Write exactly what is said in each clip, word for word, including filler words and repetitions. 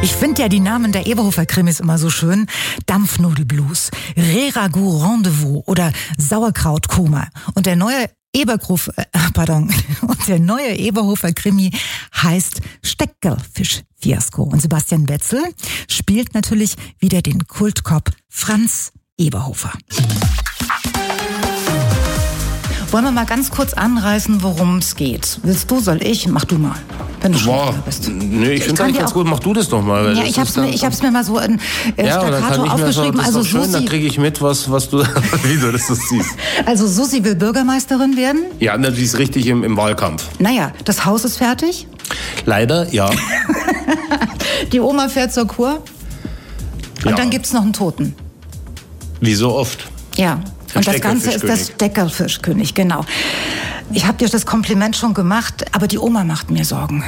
Ich finde ja die Namen der Eberhofer-Krimis immer so schön. Dampfnudelblues, Reragu Rendezvous oder Sauerkrautkoma. Und der neue Ebergruf, äh, pardon, und der neue Eberhofer-Krimi heißt Steckerfisch-Fiasko. Und Sebastian Betzel spielt natürlich wieder den Kultkopf Franz Eberhofer. Wollen wir mal ganz kurz anreißen, worum es geht? Willst du, soll ich? Mach du mal, wenn du Boah, schon bist. Nee, ich, ich finde eigentlich ganz gut, mach du das doch mal. Weil ja, ich hab's, mir, ich hab's mir mal so in äh, ja, Staccato aufgeschrieben. So, das also ist schön, Susi, dann kriege ich mit, was, was du, wie du das so siehst. Also Susi will Bürgermeisterin werden? Ja, die ist richtig im, im Wahlkampf. Naja, das Haus ist fertig. Leider, ja. Die Oma fährt zur Kur. Und ja. dann gibt's noch einen Toten. Wie so oft. Ja. Und das Ganze ist das Steckerfischkönig, genau. Ich habe dir das Kompliment schon gemacht, aber die Oma macht mir Sorgen.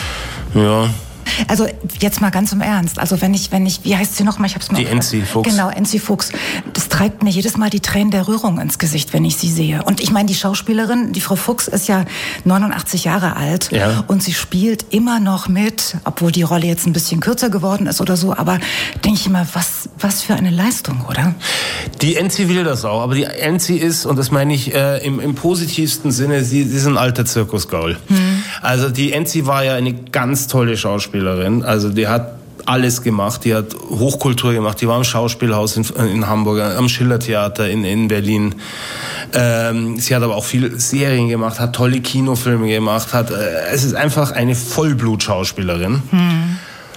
Ja. Also jetzt mal ganz im Ernst. Also wenn ich, wenn ich, wie heißt sie nochmal? Ich hab's mal. Die Enzi Fuchs. Genau, Enzi Fuchs. Das treibt mir jedes Mal die Tränen der Rührung ins Gesicht, wenn ich sie sehe. Und ich meine, die Schauspielerin, die Frau Fuchs, ist ja neunundachtzig Jahre alt. Ja. Und sie spielt immer noch mit, obwohl die Rolle jetzt ein bisschen kürzer geworden ist oder so. Aber denke ich immer, was, was für eine Leistung, oder? Die Enzi will das auch. Aber die Enzi ist, und das meine ich äh, im, im positivsten Sinne, sie, sie ist ein alter Zirkusgaul. Hm. Also die Enzi war ja eine ganz tolle Schauspielerin. Also die hat alles gemacht, die hat Hochkultur gemacht, die war im Schauspielhaus in, in Hamburg, am Schillertheater in, in Berlin. Ähm, sie hat aber auch viel Serien gemacht, hat tolle Kinofilme gemacht, hat, äh, es ist einfach eine Vollblutschauspielerin. Hm.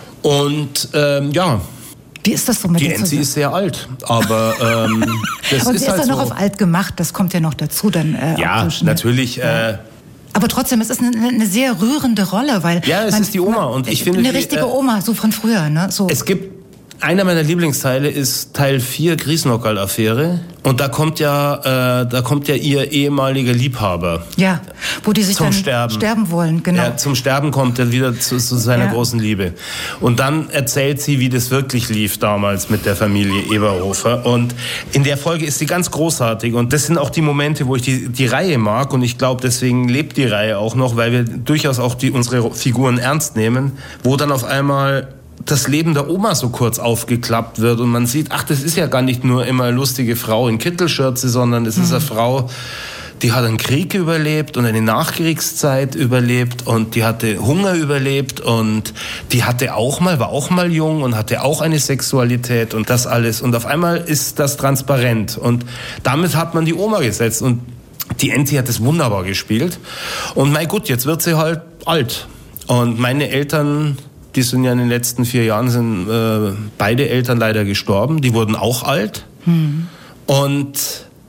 Und ähm, ja, wie ist das so mit die Enzi ist sehr alt, aber ähm, das und ist sie ist halt dann so. noch auf alt gemacht, das kommt ja noch dazu dann. Äh, ja, optisch, ne? natürlich. Ja. Äh, Aber trotzdem, es ist eine, eine sehr rührende Rolle, weil ja, es man, ist die Oma und ich finde eine die, richtige äh, Oma, so von früher, ne? So. Es gibt einer meiner Lieblingsteile ist Teil vier, Griesnockerl-Affäre. Und da kommt ja, äh, da kommt ja ihr ehemaliger Liebhaber. Ja, wo die sich zum dann Sterben. sterben wollen, genau. Ja, zum Sterben kommt er wieder zu, zu seiner ja. großen Liebe. Und dann erzählt sie, wie das wirklich lief damals mit der Familie Eberhofer. Und in der Folge ist sie ganz großartig. Und das sind auch die Momente, wo ich die, die Reihe mag. Und ich glaube, deswegen lebt die Reihe auch noch, weil wir durchaus auch die, unsere Figuren ernst nehmen, wo dann auf einmal das Leben der Oma so kurz aufgeklappt wird und man sieht, ach, das ist ja gar nicht nur immer eine lustige Frau in Kittelschürze, sondern es mhm. ist eine Frau, die hat einen Krieg überlebt und eine Nachkriegszeit überlebt und die hatte Hunger überlebt und die hatte auch mal, war auch mal jung und hatte auch eine Sexualität und das alles. Und auf einmal ist das transparent und damit hat man die Oma gesetzt und die Enzi hat das wunderbar gespielt. Und mein Gott, jetzt wird sie halt alt. Und meine Eltern, die sind ja in den letzten vier Jahren, sind äh, beide Eltern leider gestorben. Die wurden auch alt. Hm. Und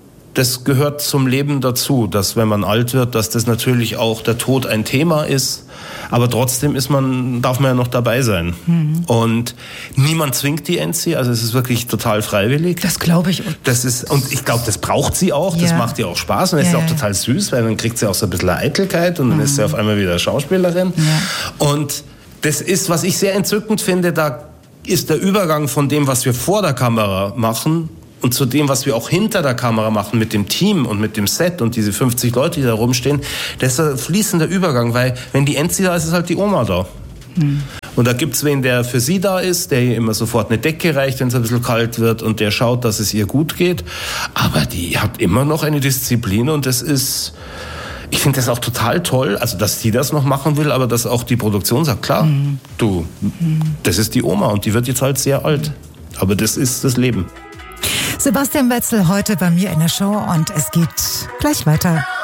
das gehört zum Leben dazu, dass wenn man alt wird, dass das natürlich auch der Tod ein Thema ist. Aber trotzdem ist man, darf man ja noch dabei sein. Hm. Und niemand zwingt die Enzi, also es ist wirklich total freiwillig. Das glaube ich. Das ist, und ich glaube, das braucht sie auch, das ja. macht ihr auch Spaß und es ja, ist auch ja. total süß, weil dann kriegt sie auch so ein bisschen Eitelkeit und dann hm. ist sie auf einmal wieder Schauspielerin. Ja. Und das ist, was ich sehr entzückend finde, da ist der Übergang von dem, was wir vor der Kamera machen und zu dem, was wir auch hinter der Kamera machen mit dem Team und mit dem Set und diese fünfzig Leute, die da rumstehen, das ist ein fließender Übergang, weil wenn die Enzi da ist, ist halt die Oma da. Hm. Und da gibt's wen, der für sie da ist, der ihr immer sofort eine Decke reicht, wenn es ein bisschen kalt wird und der schaut, dass es ihr gut geht. Aber die hat immer noch eine Disziplin und das ist... Ich finde das auch total toll, also dass sie das noch machen will, aber dass auch die Produktion sagt, klar, mhm. du, mhm. das ist die Oma und die wird jetzt halt sehr alt. Aber das ist das Leben. Sebastian Betzel heute bei mir in der Show und es geht gleich weiter.